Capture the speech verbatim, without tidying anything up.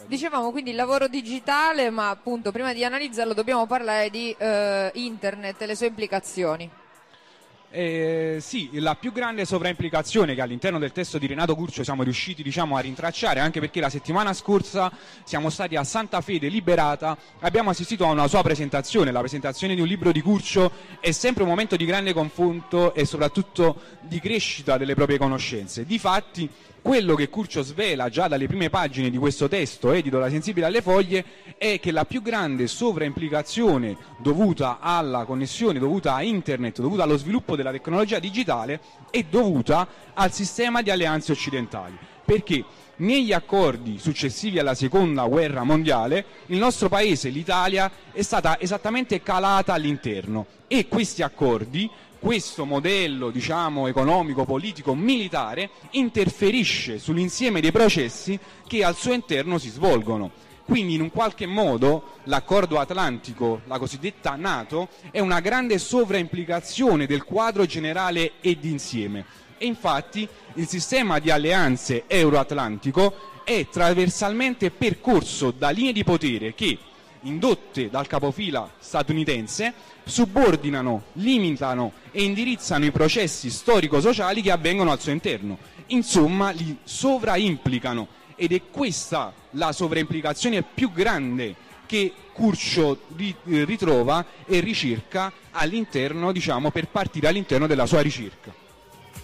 Dicevamo quindi il lavoro digitale, ma appunto prima di analizzarlo dobbiamo parlare di eh, internet e le sue implicazioni. Eh, sì, la più grande sovraimplicazione che all'interno del testo di Renato Curcio siamo riusciti, diciamo, a rintracciare, anche perché la settimana scorsa siamo stati a Santa Fede Liberata, abbiamo assistito a una sua presentazione. La presentazione di un libro di Curcio è sempre un momento di grande confronto e soprattutto di crescita delle proprie conoscenze. Difatti, quello che Curcio svela già dalle prime pagine di questo testo, edito da Sensibile alle Foglie, è che la più grande sovraimplicazione dovuta alla connessione, dovuta a internet, dovuta allo sviluppo della tecnologia digitale, è dovuta al sistema di alleanze occidentali. Perché negli accordi successivi alla seconda guerra mondiale il nostro paese, l'Italia, è stata esattamente calata all'interno, e questi accordi, questo modello, diciamo, economico, politico, militare, interferisce sull'insieme dei processi che al suo interno si svolgono. Quindi in un qualche modo l'accordo atlantico, la cosiddetta NATO, è una grande sovraimplicazione del quadro generale e d'insieme. E infatti il sistema di alleanze euroatlantico è trasversalmente percorso da linee di potere che, indotte dal capofila statunitense, subordinano, limitano e indirizzano i processi storico-sociali che avvengono al suo interno. Insomma, li sovraimplicano, ed è questa la sovraimplicazione più grande che Curcio ritrova e ricerca all'interno, diciamo, per partire all'interno della sua ricerca.